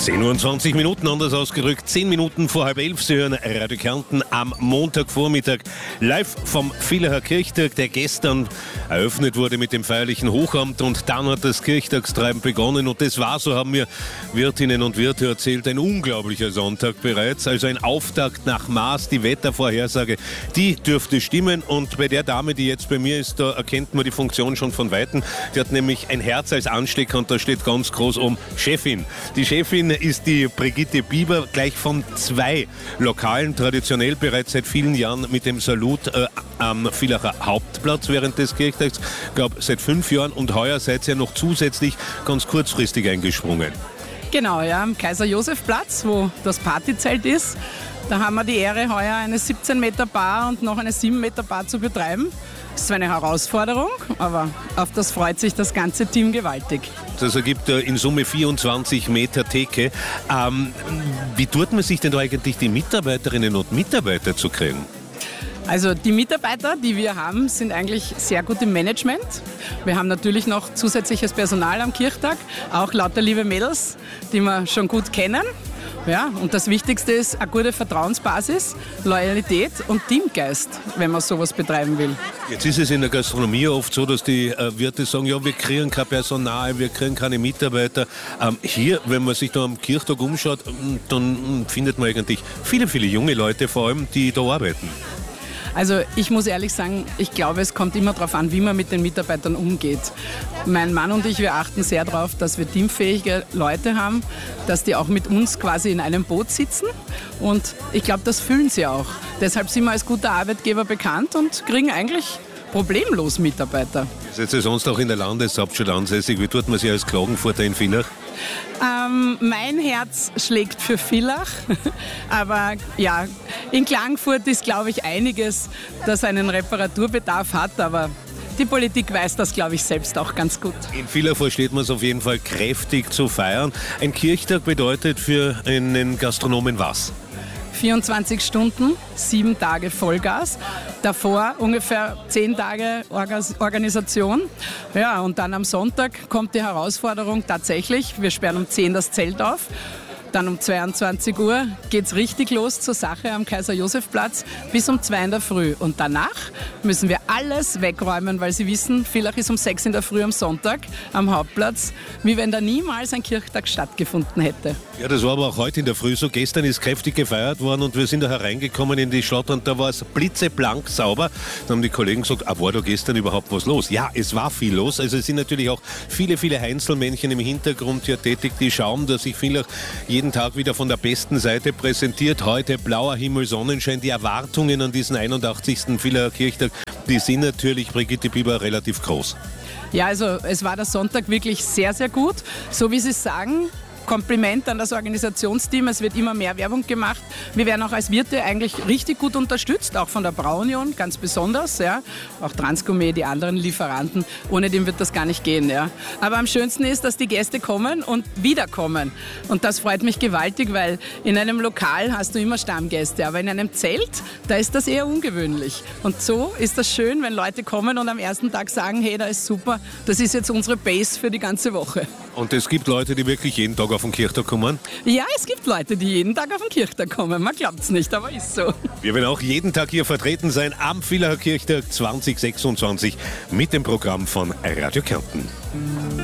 10:20 Uhr, anders ausgerückt, 10 Minuten vor 10:30. Sie hören Radio Kärnten am Montagvormittag live vom Villacher Kirchtag, der gestern eröffnet wurde mit dem feierlichen Hochamt, und dann hat das Kirchtagstreiben begonnen, und das war, so haben mir Wirtinnen und Wirte erzählt, ein unglaublicher Sonntag bereits, also ein Auftakt nach Maß. Die Wettervorhersage, die dürfte stimmen, und bei der Dame, die jetzt bei mir ist, da erkennt man die Funktion schon von Weitem. Die hat nämlich ein Herz als Anstecker, und da steht ganz groß oben Chefin. Die Chefin ist die Brigitte Bieber, gleich von 2 Lokalen, traditionell bereits seit vielen Jahren mit dem Salut am Villacher Hauptplatz während des Kirchtags, ich glaube seit 5 Jahren, und heuer seid ihr noch zusätzlich ganz kurzfristig eingesprungen. Genau, ja, am Kaiser-Josef-Platz, wo das Partyzelt ist. Da haben wir die Ehre, heuer eine 17 Meter Bar und noch eine 7 Meter Bar zu betreiben. Das ist zwar eine Herausforderung, aber auf das freut sich das ganze Team gewaltig. Das ergibt in Summe 24 Meter Theke. Wie tut man sich denn da eigentlich die Mitarbeiterinnen und Mitarbeiter zu kriegen? Also die Mitarbeiter, die wir haben, sind eigentlich sehr gut im Management. Wir haben natürlich noch zusätzliches Personal am Kirchtag, auch lauter liebe Mädels, die wir schon gut kennen. Ja, und das Wichtigste ist eine gute Vertrauensbasis, Loyalität und Teamgeist, wenn man sowas betreiben will. Jetzt ist es in der Gastronomie oft so, dass die Wirte sagen, ja, wir kriegen kein Personal, wir kriegen keine Mitarbeiter. Hier, wenn man sich da am Kirchtag umschaut, dann findet man eigentlich viele, viele junge Leute vor allem, die da arbeiten. Also ich muss ehrlich sagen, ich glaube, es kommt immer darauf an, wie man mit den Mitarbeitern umgeht. Mein Mann und ich, wir achten sehr darauf, dass wir teamfähige Leute haben, dass die auch mit uns quasi in einem Boot sitzen, und ich glaube, das fühlen sie auch. Deshalb sind wir als guter Arbeitgeber bekannt und kriegen eigentlich problemlos Mitarbeiter. Seid ihr sonst auch in der Landeshauptstadt ansässig? Wie tut man sich als Klagenfurter in Villach? Mein Herz schlägt für Villach, aber ja, in Klagenfurt ist, glaube ich, einiges, das einen Reparaturbedarf hat, aber die Politik weiß das, glaube ich, selbst auch ganz gut. In Villach versteht man es auf jeden Fall kräftig zu feiern. Ein Kirchtag bedeutet für einen Gastronomen was? 24 Stunden, 7 Tage Vollgas, davor ungefähr 10 Tage Organisation. Ja, und dann am Sonntag kommt die Herausforderung tatsächlich, wir sperren um 10 das Zelt auf. Dann um 22 Uhr geht es richtig los zur Sache am Kaiser-Josef-Platz bis um 2 in der Früh. Und danach müssen wir alles wegräumen, weil Sie wissen, Villach ist um 6 in der Früh am Sonntag am Hauptplatz, wie wenn da niemals ein Kirchtag stattgefunden hätte. Ja, das war aber auch heute in der Früh so. Gestern ist kräftig gefeiert worden, und wir sind da hereingekommen in die Stadt, und da war es blitzeblank sauber. Dann haben die Kollegen gesagt, war da gestern überhaupt was los? Ja, es war viel los. Also es sind natürlich auch viele, viele Heinzelmännchen im Hintergrund hier tätig, die schauen, dass sich Villach jeden Tag wieder von der besten Seite präsentiert. Heute blauer Himmel, Sonnenschein. Die Erwartungen an diesen 81. Villacher Kirchtag, die sind natürlich, Brigitte Bieber, relativ groß. Ja, also es war der Sonntag wirklich sehr, sehr gut. So wie Sie sagen, Kompliment an das Organisationsteam, es wird immer mehr Werbung gemacht. Wir werden auch als Wirte eigentlich richtig gut unterstützt, auch von der Braunion, ganz besonders. Ja. Auch Transgourmet, die anderen Lieferanten, ohne den wird das gar nicht gehen. Ja. Aber am schönsten ist, dass die Gäste kommen und wiederkommen. Und das freut mich gewaltig, weil in einem Lokal hast du immer Stammgäste, aber in einem Zelt, da ist das eher ungewöhnlich. Und so ist das schön, wenn Leute kommen und am ersten Tag sagen, hey, da ist super, das ist jetzt unsere Base für die ganze Woche. Und es gibt Leute, die wirklich jeden Tag auf den Kirchtag kommen? Ja, es gibt Leute, die jeden Tag auf den Kirchtag kommen. Man glaubt es nicht, aber ist so. Wir werden auch jeden Tag hier vertreten sein am Villacher Kirchtag 2026 mit dem Programm von Radio Kärnten.